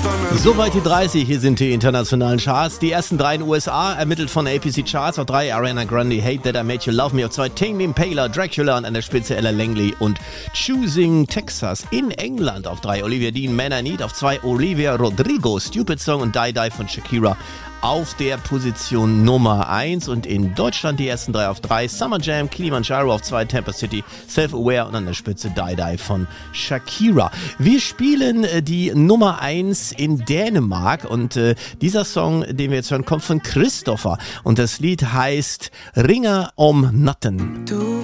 Soweit die 30, hier sind die internationalen Charts. Die ersten 3 in den USA, ermittelt von APC Charts. Auf 3 Ariana Grande, Hate That I Made You Love Me. Auf 2 Tame Impala, Dracula und an der Spitze Ella Langley und Choosing Texas. In England auf 3 Olivia Dean, Man I Need. Auf 2 Olivia Rodrigo, Stupid Song und Die Die von Shakira. Auf der Position Nummer 1 und in Deutschland die ersten 3 auf 3 Summer Jam, Kilimanjaro auf 2 Tampa City, Self-Aware und an der Spitze Die Die von Shakira. Wir spielen die Nummer 1 in Dänemark und dieser Song, den wir jetzt hören, kommt von Christopher und das Lied heißt Ringer om natten. Du